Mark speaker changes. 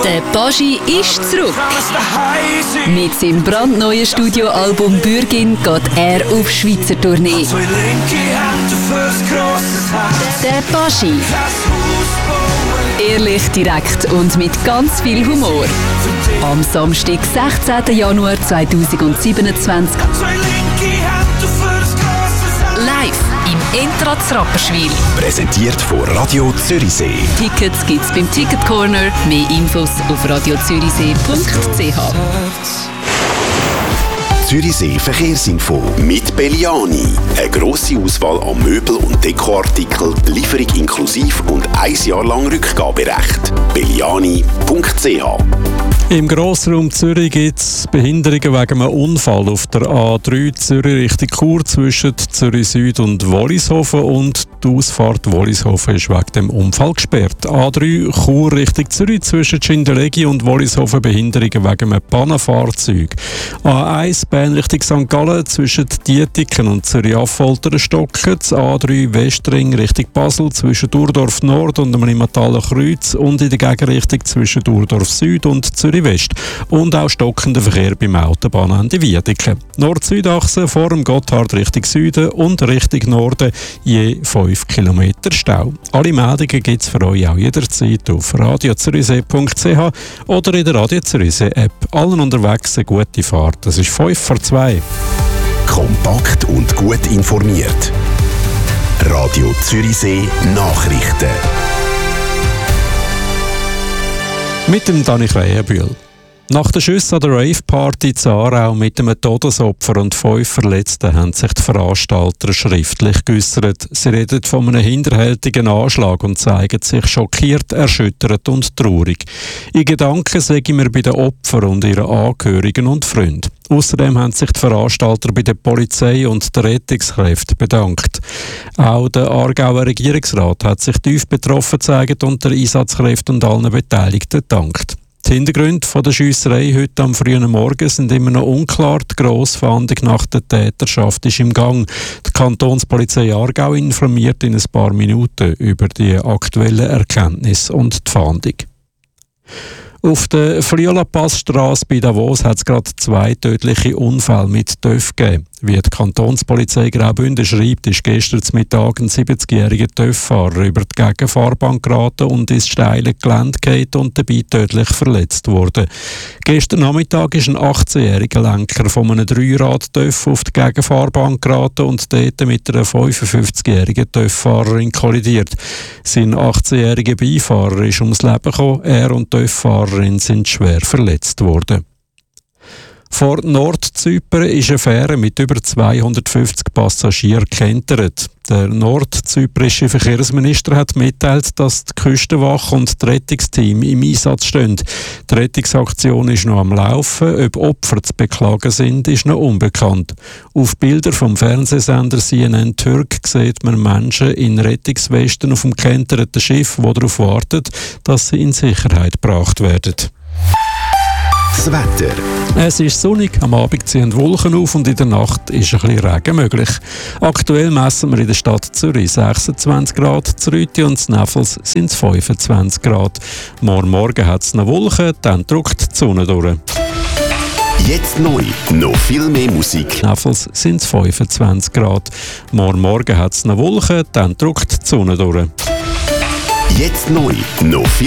Speaker 1: Der Baschi ist zurück. Mit seinem brandneuen Studioalbum «Bürgin» geht er auf Schweizer Tournee. Der Baschi. Ehrlich, direkt und mit ganz viel Humor. Am Samstag, 16. Januar 2027. Live im Entratz Rapperswil.
Speaker 2: Präsentiert von Radio Zürichsee.
Speaker 1: Tickets gibt's beim Ticket Corner. Mehr Infos auf radiozürichsee.ch.
Speaker 2: Zürichsee Verkehrsinfo mit Belliani. Eine grosse Auswahl an Möbel- und Dekoartikeln, Lieferung inklusiv und 1 Jahr lang Rückgaberecht. belliani.ch.
Speaker 3: Im Grossraum Zürich gibt es Behinderungen wegen einem Unfall auf der A3 Zürich Richtung Chur zwischen Zürich Süd und Wollishofen, und die Ausfahrt Wollishofen ist wegen dem Unfall gesperrt. A3 Chur Richtung Zürich zwischen Schindelegi und Wollishofen Behinderungen wegen einem Pannenfahrzeug. A1 Bern Richtung St. Gallen zwischen Dietiken und Zürich-Affoltern stocken. A3 Westring Richtung Basel zwischen Durdorf Nord und dem Limataler Kreuz und in der Gegenrichtung zwischen Durdorf Süd und Zürich West. Und auch stockender Verkehr beim Autobahnende Wiedeke. Nord-Süd-Achse vor dem Gotthard Richtung Süden und Richtung Norden je 5 Kilometer Stau. Alle Meldungen gibt es für euch auch jederzeit auf radiozürichsee.ch oder in der Radio Zürichsee App. Allen unterwegs eine gute Fahrt. Das ist 5:02.
Speaker 2: Kompakt und gut informiert. Radio Zürichsee Nachrichten.
Speaker 3: Mit dem Dani Krähenbühl. Nach den Schüssen an der Rave-Party in Aarau mit einem Todesopfer und 5 Verletzten haben sich die Veranstalter schriftlich geäussert. Sie reden von einem hinterhältigen Anschlag und zeigen sich schockiert, erschüttert und traurig. In Gedanken sagen wir bei den Opfern und ihren Angehörigen und Freunden. Außerdem haben sich die Veranstalter bei der Polizei und der Rettungskräfte bedankt. Auch der Aargauer Regierungsrat hat sich tief betroffen gezeigt und der Einsatzkräfte und allen Beteiligten gedankt. Die Hintergründe der Schiesserei heute am frühen Morgen sind immer noch unklar. Die Grossfahndung nach der Täterschaft ist im Gang. Die Kantonspolizei Aargau informiert in ein paar Minuten über die aktuellen Erkenntnisse und die Fahndung. Auf der Friola-Passstrasse bei Davos hat es gerade 2 tödliche Unfälle mit TÜV gegeben. Wie die Kantonspolizei Graubünden schreibt, ist gestern Mittag ein 70-jähriger TÜV-Fahrer über die Gegenfahrbahn geraten und ins steile Gelände gefallen und dabei tödlich verletzt worden. Gestern Nachmittag ist ein 18-jähriger Lenker von einem 3-Rad-TÜV auf die Gegenfahrbahn geraten und dort mit einer 55-jährigen TÜV-Fahrerin kollidiert. Sein 18-jähriger Beifahrer ist ums Leben gekommen, er und die TÜV-Fahrerin sind schwer verletzt worden. Vor Nordzypern ist eine Fähre mit über 250 Passagieren gekentert. Der nordzyprische Verkehrsminister hat mitteilt, dass die Küstenwache und das Rettungsteam im Einsatz stehen. Die Rettungsaktion ist noch am Laufen. Ob Opfer zu beklagen sind, ist noch unbekannt. Auf Bildern vom Fernsehsender CNN Türk sieht man Menschen in Rettungswesten auf dem gekenterten Schiff, die darauf warten, dass sie in Sicherheit gebracht werden.
Speaker 2: Das Wetter.
Speaker 3: Es ist sonnig, am Abend ziehen Wolken auf und in der Nacht ist ein bisschen Regen möglich. Aktuell messen wir in der Stadt Zürich 26 Grad, in Rüti und in Neffels sind es 25 Grad. Morgen hat es noch Wolken, dann drückt die Sonne durch.
Speaker 2: Jetzt neu, noch viel mehr Musik.
Speaker 3: In Neffels sind es 25 Grad. Morgen hat es noch Wolken, dann drückt die Sonne durch.
Speaker 2: Jetzt neu, noch viel